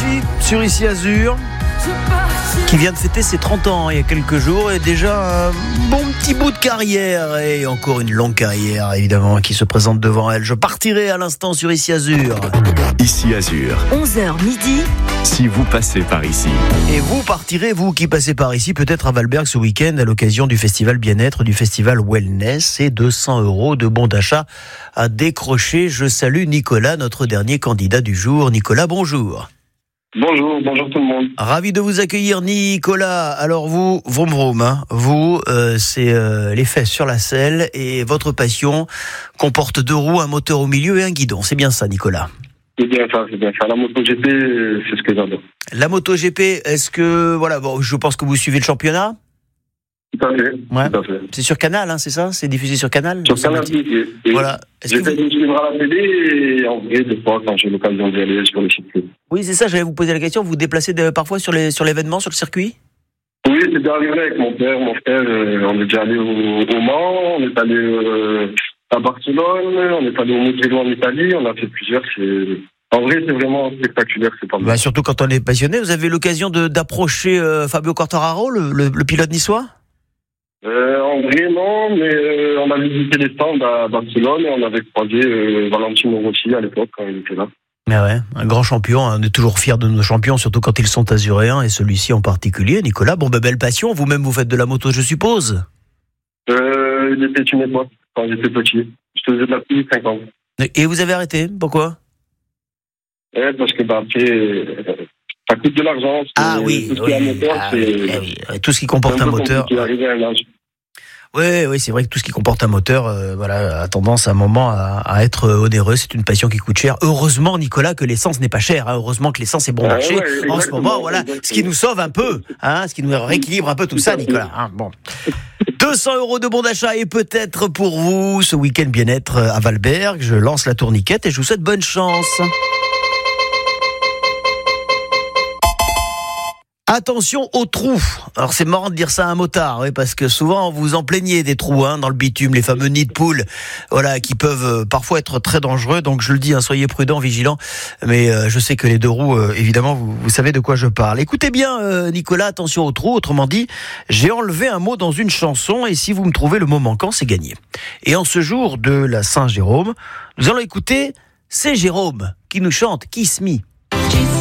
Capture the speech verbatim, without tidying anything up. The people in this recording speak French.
Ritchie sur Ici Azur, qui vient de fêter ses trente ans il y a quelques jours, et déjà un bon petit bout de carrière, et encore une longue carrière évidemment qui se présente devant elle. Je partirai à l'instant sur Ici Azur. Ici Azur, onze heures midi. si vous passez par ici. Et vous partirez, vous qui passez par ici, peut-être à Valberg ce week-end à l'occasion du festival Bien-être, du festival Wellness, et deux cents euros de bons d'achat à décrocher. Je salue Nicolas, notre dernier candidat du jour. Nicolas, bonjour. Bonjour, bonjour tout le monde. Ravi de vous accueillir, Nicolas. Alors vous, vroom vroom, hein, vous, euh, c'est euh, les fesses sur la selle, et votre passion comporte deux roues, un moteur au milieu et un guidon. C'est bien ça, Nicolas? C'est bien ça, c'est bien ça. La MotoGP, c'est ce que j'adore. La MotoGP, est-ce que, voilà, bon, je pense que vous suivez le championnat? Tout à fait, Ouais. tout à fait. C'est sur Canal, hein, c'est ça? C'est diffusé sur Canal? Sur Canal, et, et Voilà. Est-ce que j'essaie vous... de me suivre à la télé, et en vrai, des fois, quand j'ai l'occasion d'y aller sur le circuit. Oui, c'est ça, j'allais vous poser la question. Vous vous déplacez de, parfois sur, les, sur l'événement, sur le circuit? Oui, c'est bien arrivé avec mon père. Mon frère, euh, on est déjà allé au, au Mans, on est allé euh, à Barcelone, on est allé au Mugello en Italie, on a fait plusieurs. C'est... En vrai, c'est vraiment spectaculaire, c'est pas mal. Bah, surtout quand on est passionné. Vous avez eu l'occasion de, d'approcher euh, Fabio Quartararo, le, le, le pilote niçois? Euh, en vrai, non, mais euh, on a visité les stands à Barcelone et on avait croisé euh, Valentino Rossi à l'époque quand il était là. Mais ouais, un grand champion, hein. On est toujours fiers de nos champions, surtout quand ils sont azuréens, et celui-ci en particulier. Nicolas, bon, bah, belle passion. Vous-même, vous faites de la moto, je suppose? Euh, il était une époque, quand j'étais petit. Je faisais de la petite cinq ans. Et vous avez arrêté? Pourquoi? Ouais, parce que bah, après, euh, ça coûte de l'argent. C'est- Ah oui, tout ce qui est oui, un moteur, ah c'est oui, ah oui. Tout ce qui comporte c'est un peu moteur. compliqué d'arriver à un âge. Oui, oui, c'est vrai que tout ce qui comporte un moteur, euh, voilà, a tendance à un moment à, à être onéreux. C'est une passion qui coûte cher. Heureusement, Nicolas, que l'essence n'est pas chère. Hein. Heureusement que l'essence est bon Ah marché ouais, en ce exactement, moment. Voilà, exactement. ce qui nous sauve un peu, hein, ce qui nous rééquilibre un peu tout ça, Nicolas. Hein, bon. deux cents euros de bon d'achat, et peut-être pour vous ce week-end bien-être à Valberg. Je lance la tourniquette et je vous souhaite bonne chance. Attention aux trous. Alors c'est marrant de dire ça à un motard, oui, parce que souvent vous en plaignez des trous, hein, dans le bitume, les fameux nids de poules, voilà, qui peuvent euh, parfois être très dangereux. Donc je le dis, hein, soyez prudents, vigilants. Mais euh, je sais que les deux roues, euh, évidemment, vous, vous savez de quoi je parle. Écoutez bien, euh, Nicolas, attention aux trous. Autrement dit, j'ai enlevé un mot dans une chanson, et si vous me trouvez le mot manquant, c'est gagné. Et en ce jour de la Saint-Jérôme, nous allons écouter C'est Jérôme qui nous chante Kiss Me.